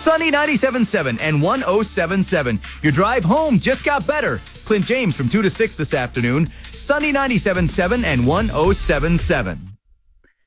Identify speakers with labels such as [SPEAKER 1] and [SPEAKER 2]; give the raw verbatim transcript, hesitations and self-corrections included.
[SPEAKER 1] Sunny ninety-seven point seven and one oh seven point seven. Your drive home just got better. Clint James from two to six this afternoon. Sunny ninety-seven point seven and one oh seven point seven.